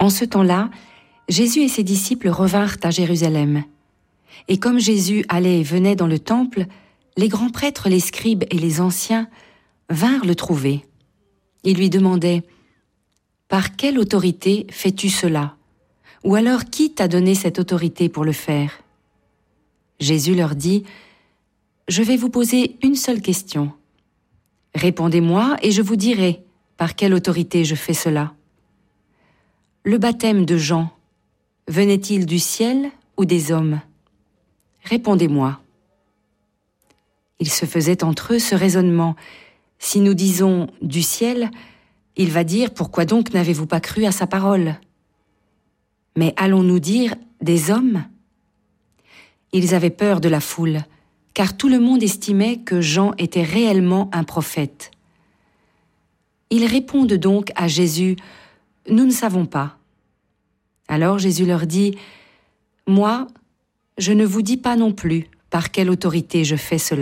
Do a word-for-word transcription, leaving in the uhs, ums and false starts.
En ce temps-là, Jésus et ses disciples revinrent à Jérusalem. Et comme Jésus allait et venait dans le temple, les grands prêtres, les scribes et les anciens vinrent le trouver. Ils lui demandaient « Par quelle autorité fais-tu cela ? Ou alors qui t'a donné cette autorité pour le faire ?» Jésus leur dit « Je vais vous poser une seule question. Répondez-moi et je vous dirai par quelle autorité je fais cela. Le baptême de Jean, venait-il du ciel ou des hommes ? Répondez-moi. » Ils se faisaient entre eux ce raisonnement. Si nous disons « du ciel », il va dire « Pourquoi donc n'avez-vous pas cru à sa parole ?» Mais allons-nous dire « des hommes » ? Ils avaient peur de la foule, car tout le monde estimait que Jean était réellement un prophète. Ils répondent donc à Jésus « Nous ne savons pas. » Alors Jésus leur dit « Moi, je ne vous dis pas non plus par quelle autorité je fais cela. »